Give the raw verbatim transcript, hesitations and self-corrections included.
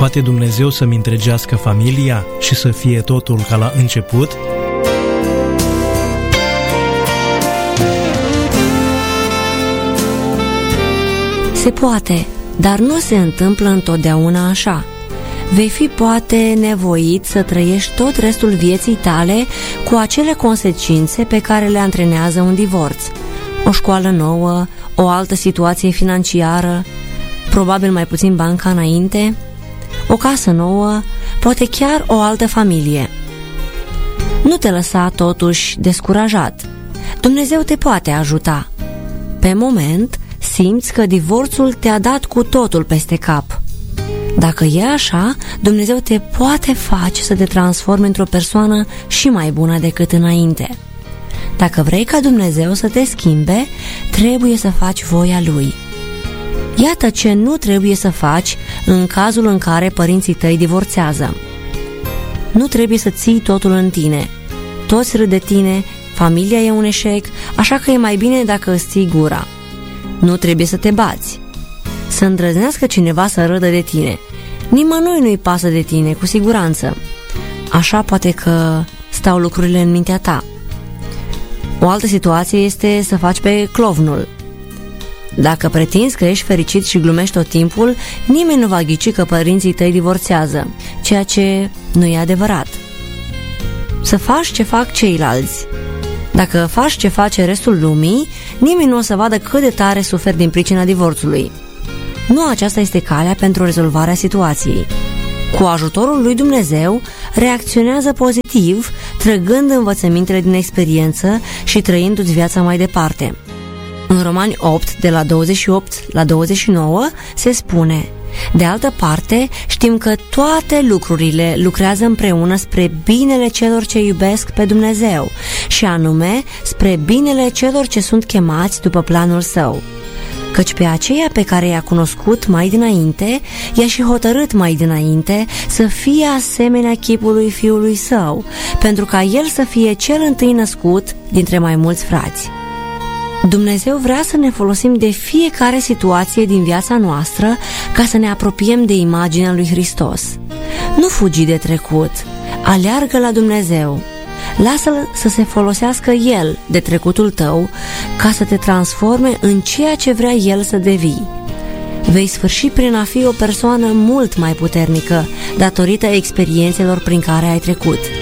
Poate Dumnezeu să-mi întregească familia și să fie totul ca la început? Se poate, dar nu se întâmplă întotdeauna așa. Vei fi poate nevoit să trăiești tot restul vieții tale cu acele consecințe pe care le antrenează un divorț. O școală nouă, o altă situație financiară, probabil mai puțin bani ca înainte, o casă nouă, poate chiar o altă familie. Nu te lăsa totuși descurajat. Dumnezeu te poate ajuta. Pe moment, simți că divorțul te-a dat cu totul peste cap. Dacă e așa, Dumnezeu te poate face să te transformi într-o persoană și mai bună decât înainte. Dacă vrei ca Dumnezeu să te schimbe, trebuie să faci voia Lui. Iată ce nu trebuie să faci în cazul în care părinții tăi divorțează. Nu trebuie să ții totul în tine. Toți râd de tine, familia e un eșec, așa că e mai bine dacă îți ții gura. Nu trebuie să te bați. Să îndrăznească cineva să râdă de tine. Nimănui nu-i pasă de tine, cu siguranță. Așa poate că stau lucrurile în mintea ta. O altă situație este să faci pe clovnul. Dacă pretinzi că ești fericit și glumești tot timpul, nimeni nu va ghici că părinții tăi divorțează, ceea ce nu e adevărat. Să faci ce fac ceilalți. Dacă faci ce face restul lumii, nimeni nu o să vadă cât de tare suferi din pricina divorțului. Nu aceasta este calea pentru rezolvarea situației. Cu ajutorul lui Dumnezeu, reacționează pozitiv, trăgând învățămintele din experiență și trăindu-ți viața mai departe. În Romani opt, de la douăzeci și opt la douăzeci și nouă, se spune: de altă parte, știm că toate lucrurile lucrează împreună spre binele celor ce iubesc pe Dumnezeu, și anume spre binele celor ce sunt chemați după planul Său. Căci pe aceea pe care i-a cunoscut mai dinainte, i-a și hotărât mai dinainte să fie asemenea chipului Fiului Său, pentru ca El să fie cel întâi născut dintre mai mulți frați. Dumnezeu vrea să ne folosim de fiecare situație din viața noastră ca să ne apropiem de imaginea lui Hristos. Nu fugi de trecut, aleargă la Dumnezeu. Lasă-L să se folosească El de trecutul tău ca să te transforme în ceea ce vrea El să devii. Vei sfârși prin a fi o persoană mult mai puternică datorită experiențelor prin care ai trecut.